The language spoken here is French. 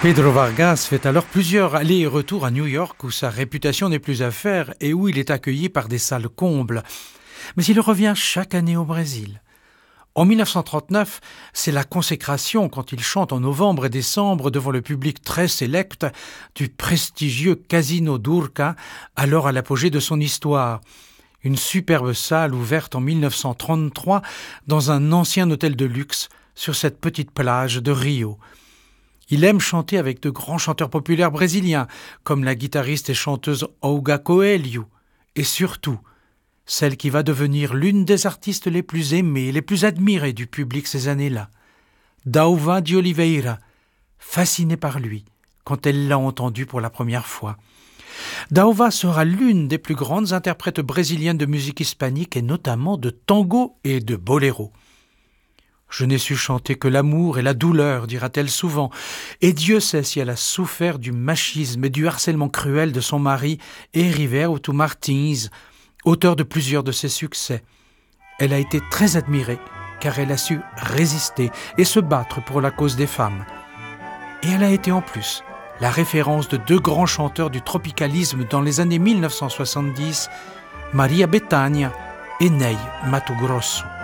Pedro Vargas fait alors plusieurs allers et retours à New York où sa réputation n'est plus à faire et où il est accueilli par des salles combles. Mais il revient chaque année au Brésil. En 1939, c'est la consécration quand il chante en novembre et décembre devant le public très sélect du prestigieux Casino d'Urca, alors à l'apogée de son histoire. Une superbe salle ouverte en 1933 dans un ancien hôtel de luxe sur cette petite plage de Rio. Il aime chanter avec de grands chanteurs populaires brésiliens, comme la guitariste et chanteuse Olga Coelho, et surtout, celle qui va devenir l'une des artistes les plus aimées et les plus admirées du public ces années-là, Dalva de Oliveira, fascinée par lui quand elle l'a entendu pour la première fois. Dalva sera l'une des plus grandes interprètes brésiliennes de musique hispanique et notamment de tango et de boléro. Je n'ai su chanter que l'amour et la douleur, dira-t-elle souvent, et Dieu sait si elle a souffert du machisme et du harcèlement cruel de son mari, Heriberto Martins, auteur de plusieurs de ses succès. Elle a été très admirée car elle a su résister et se battre pour la cause des femmes. Et elle a été en plus la référence de deux grands chanteurs du tropicalisme dans les années 1970, Maria Bethânia et Ney Matogrosso.